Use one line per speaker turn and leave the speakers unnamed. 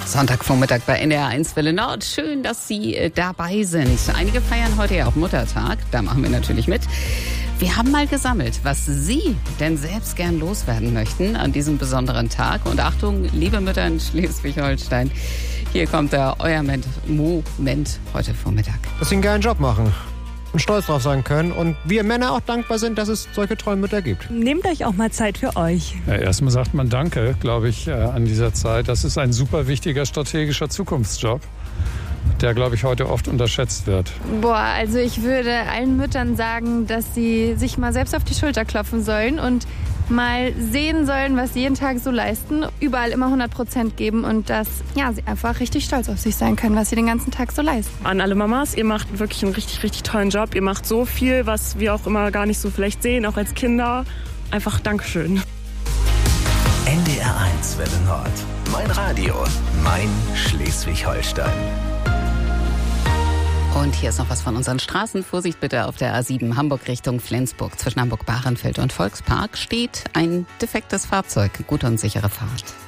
Sonntagvormittag bei NDR1 Welle Nord. Schön, dass Sie dabei sind. Einige feiern heute ja auch Muttertag. Da machen wir natürlich mit. Wir haben mal gesammelt, was Sie denn selbst gern loswerden möchten an diesem besonderen Tag. Und Achtung, liebe Mütter in Schleswig-Holstein, hier kommt euer Moment heute Vormittag.
Dass Sie einen geilen Job machen und stolz drauf sein können und wir Männer auch dankbar sind, dass es solche tollen Mütter gibt.
Nehmt euch auch mal Zeit für euch.
Ja, erstmal sagt man Danke, glaube ich, an dieser Zeit. Das ist ein super wichtiger strategischer Zukunftsjob, der, glaube ich, heute oft unterschätzt wird.
Also ich würde allen Müttern sagen, dass sie sich mal selbst auf die Schulter klopfen sollen und mal sehen sollen, was sie jeden Tag so leisten, überall immer 100% geben und dass sie einfach richtig stolz auf sich sein können, was sie den ganzen Tag so leisten.
An alle Mamas, ihr macht wirklich einen richtig, richtig tollen Job. Ihr macht so viel, was wir auch immer gar nicht so vielleicht sehen, auch als Kinder. Einfach Dankeschön.
NDR1 Welle Nord. Mein Radio, mein Schleswig-Holstein.
Und hier ist noch was von unseren Straßen. Vorsicht bitte auf der A7 Hamburg Richtung Flensburg. Zwischen Hamburg-Bahrenfeld und Volkspark steht ein defektes Fahrzeug. Gute und sichere Fahrt.